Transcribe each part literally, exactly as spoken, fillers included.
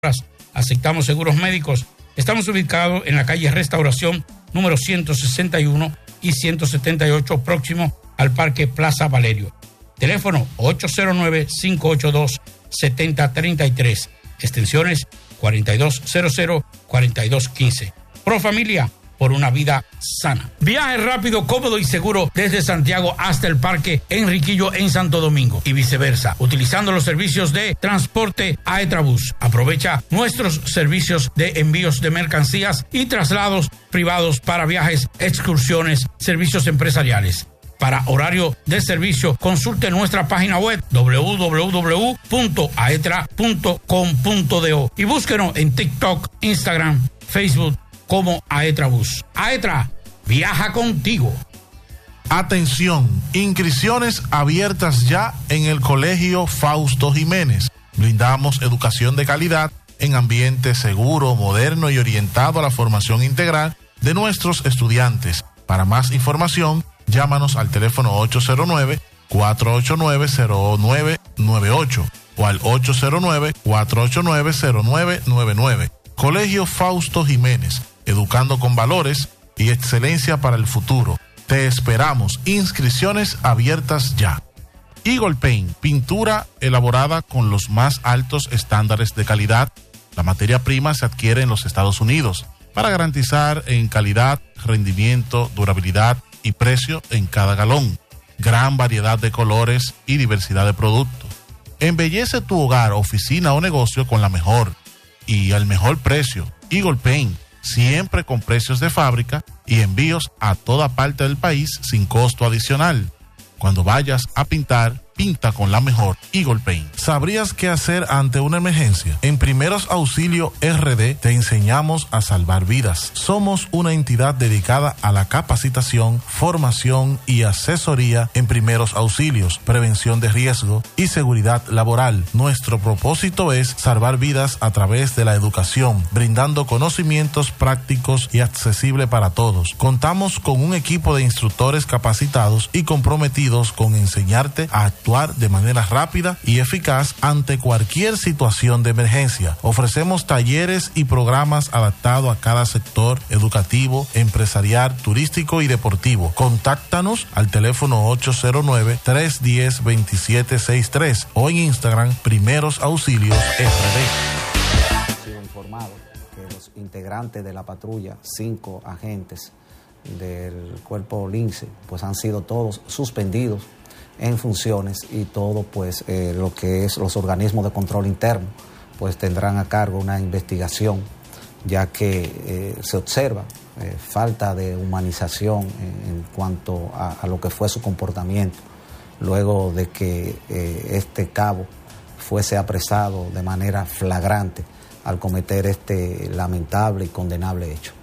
Aceptamos seguros médicos. Estamos ubicados en la calle Restauración número ciento sesenta y uno y ciento setenta y ocho, próximo al Parque Plaza Valerio. Teléfono ocho cero nueve, cinco ocho dos, siete cero tres tres, extensiones cuarenta y dos cero cero, cuarenta y dos quince. Pro Familia, por una vida sana. Viaje rápido, cómodo y seguro desde Santiago hasta el Parque Enriquillo en Santo Domingo y viceversa, utilizando los servicios de transporte Aetrabús. Aprovecha nuestros servicios de envíos de mercancías y traslados privados para viajes, excursiones, servicios empresariales. Para horario de servicio, consulte nuestra página web doble u doble u doble u punto aetra punto com punto do y búsquenos en TikTok, Instagram, Facebook como Aetrabús. Aetra, viaja contigo. Atención, inscripciones abiertas ya en el Colegio Fausto Jiménez. Brindamos educación de calidad en ambiente seguro, moderno y orientado a la formación integral de nuestros estudiantes. Para más información, llámanos al teléfono ocho cero nueve, cuatro ocho nueve, cero nueve nueve ocho o al ocho cero nueve, cuatro ocho nueve, cero nueve nueve nueve. Colegio Fausto Jiménez, educando con valores y excelencia para el futuro. Te esperamos. Inscripciones abiertas ya. Eagle Paint, pintura elaborada con los más altos estándares de calidad. La materia prima se adquiere en los Estados Unidos para garantizar en calidad, rendimiento, durabilidad y precio en cada galón. Gran variedad de colores y diversidad de productos. Embellece tu hogar, oficina o negocio con la mejor y al mejor precio. Eagle Paint, siempre con precios de fábrica y envíos a toda parte del país sin costo adicional. Cuando vayas a pintar, pinta con la mejor Eagle Paint. ¿Sabrías qué hacer ante una emergencia? En Primeros Auxilio R D te enseñamos a salvar vidas. Somos una entidad dedicada a la capacitación, formación y asesoría en primeros auxilios, prevención de riesgo y seguridad laboral. Nuestro propósito es salvar vidas a través de la educación, brindando conocimientos prácticos y accesibles para todos. Contamos con un equipo de instructores capacitados y comprometidos con enseñarte a actuar de manera rápida y eficaz ante cualquier situación de emergencia. Ofrecemos talleres y programas adaptados a cada sector educativo, empresarial, turístico y deportivo. Contáctanos al teléfono ocho cero nueve, tres uno cero, dos siete seis tres o en Instagram Primeros Auxilios R D. He sido informado que los integrantes de la patrulla, cinco agentes del cuerpo Lince, pues han sido todos suspendidos en funciones y todo pues eh, lo que es los organismos de control interno pues tendrán a cargo una investigación, ya que eh, se observa eh, falta de humanización en, en cuanto a, a lo que fue su comportamiento luego de que eh, este cabo fuese apresado de manera flagrante al cometer este lamentable y condenable hecho.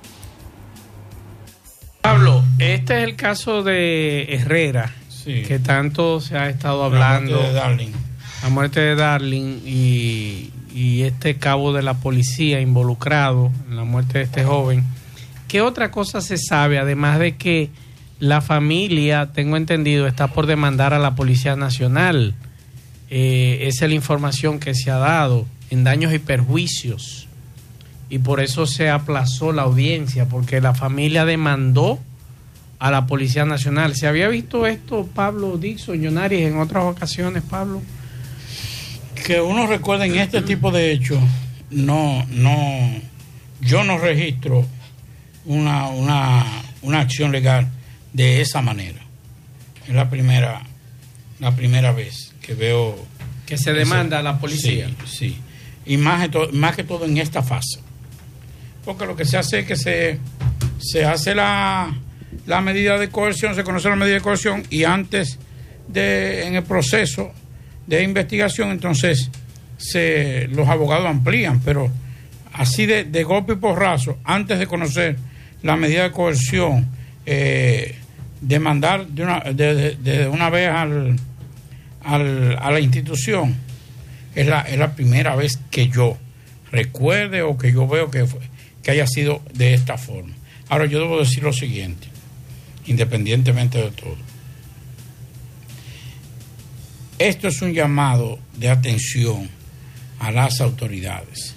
Pablo, este es el caso de Herrera. Sí. Que tanto se ha estado hablando. La muerte de Darling. La muerte de Darling y, y este cabo de la policía involucrado en la muerte de este joven. ¿Qué otra cosa se sabe? Además de que la familia, tengo entendido, está por demandar a la Policía Nacional. Eh, esa es la información que se ha dado en daños y perjuicios. Y por eso se aplazó la audiencia, porque la familia demandó a la Policía Nacional. ¿Se había visto esto, Pablo Dixon, Yonaris, en otras ocasiones, Pablo? Que uno recuerde en este tipo de hechos, no, no, yo no registro una, una, una acción legal de esa manera. Es la primera, la primera vez que veo que se demanda ese, a la policía. Sí, sí. Y más, que todo, más que todo en esta fase. Porque lo que se hace es que se, se hace la la medida de coerción, se conoce la medida de coerción y antes de, en el proceso de investigación, entonces se, los abogados amplían, pero así de, de golpe y porrazo, antes de conocer la medida de coerción, eh, demandar de una, de, de, de una vez al, al, a la institución, es la, es la primera vez que yo recuerde o que yo veo que, fue, que haya sido de esta forma. Ahora yo debo decir lo siguiente, independientemente de todo. Esto es un llamado de atención a las autoridades.